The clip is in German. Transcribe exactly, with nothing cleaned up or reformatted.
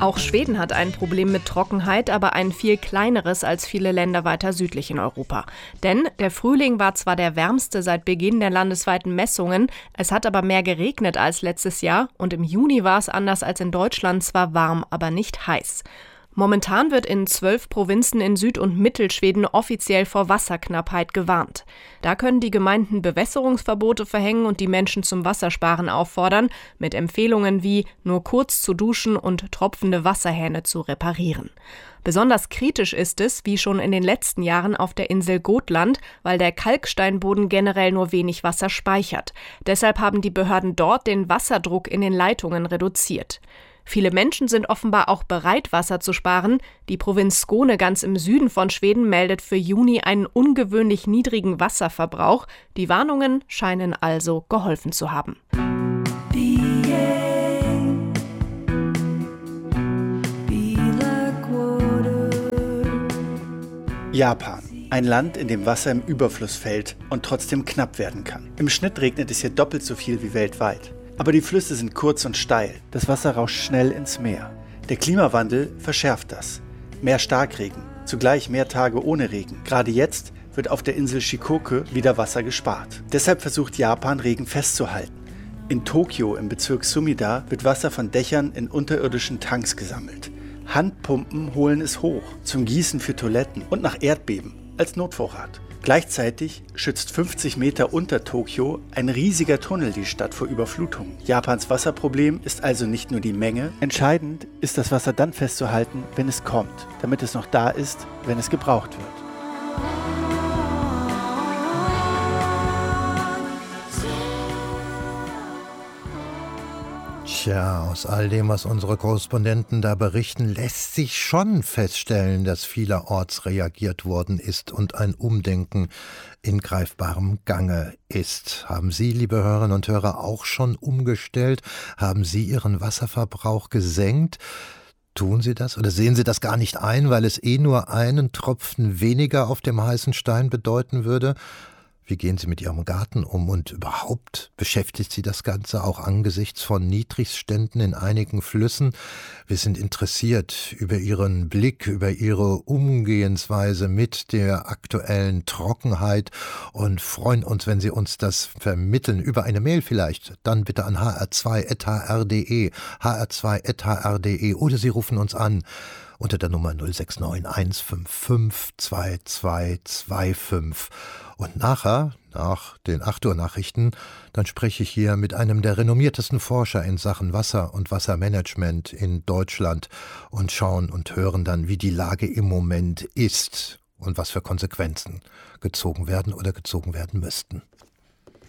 Auch Schweden hat ein Problem mit Trockenheit, aber ein viel kleineres als viele Länder weiter südlich in Europa. Denn der Frühling war zwar der wärmste seit Beginn der landesweiten Messungen, es hat aber mehr geregnet als letztes Jahr und im Juni war es anders als in Deutschland zwar warm, aber nicht heiß. Momentan wird in zwölf Provinzen in Süd- und Mittelschweden offiziell vor Wasserknappheit gewarnt. Da können die Gemeinden Bewässerungsverbote verhängen und die Menschen zum Wassersparen auffordern, mit Empfehlungen wie nur kurz zu duschen und tropfende Wasserhähne zu reparieren. Besonders kritisch ist es, wie schon in den letzten Jahren auf der Insel Gotland, weil der Kalksteinboden generell nur wenig Wasser speichert. Deshalb haben die Behörden dort den Wasserdruck in den Leitungen reduziert. Viele Menschen sind offenbar auch bereit, Wasser zu sparen. Die Provinz Skåne ganz im Süden von Schweden meldet für Juni einen ungewöhnlich niedrigen Wasserverbrauch. Die Warnungen scheinen also geholfen zu haben. Japan. Ein Land, in dem Wasser im Überfluss fällt und trotzdem knapp werden kann. Im Schnitt regnet es hier doppelt so viel wie weltweit. Aber die Flüsse sind kurz und steil. Das Wasser rauscht schnell ins Meer. Der Klimawandel verschärft das. Mehr Starkregen, zugleich mehr Tage ohne Regen. Gerade jetzt wird auf der Insel Shikoku wieder Wasser gespart. Deshalb versucht Japan, Regen festzuhalten. In Tokio im Bezirk Sumida wird Wasser von Dächern in unterirdischen Tanks gesammelt. Handpumpen holen es hoch, zum Gießen für Toiletten und nach Erdbeben als Notvorrat. Gleichzeitig schützt fünfzig Meter unter Tokio ein riesiger Tunnel die Stadt vor Überflutungen. Japans Wasserproblem ist also nicht nur die Menge. Entscheidend ist, das Wasser dann festzuhalten, wenn es kommt, damit es noch da ist, wenn es gebraucht wird. Tja, aus all dem, was unsere Korrespondenten da berichten, lässt sich schon feststellen, dass vielerorts reagiert worden ist und ein Umdenken in greifbarem Gange ist. Haben Sie, liebe Hörerinnen und Hörer, auch schon umgestellt? Haben Sie Ihren Wasserverbrauch gesenkt? Tun Sie das oder sehen Sie das gar nicht ein, weil es eh nur einen Tropfen weniger auf dem heißen Stein bedeuten würde? Wie gehen Sie mit Ihrem Garten um und überhaupt beschäftigt Sie das Ganze auch angesichts von Niedrigständen in einigen Flüssen? Wir sind interessiert über Ihren Blick, über Ihre Umgehensweise mit der aktuellen Trockenheit und freuen uns, wenn Sie uns das vermitteln, über eine Mail vielleicht, dann bitte an h r zwei at h r punkt d e, h r zwei at h r punkt d e oder Sie rufen uns an unter der Nummer null sechs neun eins fünf fünf zwei zwei zwei fünf. Und nachher, nach den acht Uhr Nachrichten, dann spreche ich hier mit einem der renommiertesten Forscher in Sachen Wasser und Wassermanagement in Deutschland und schauen und hören dann, wie die Lage im Moment ist und was für Konsequenzen gezogen werden oder gezogen werden müssten.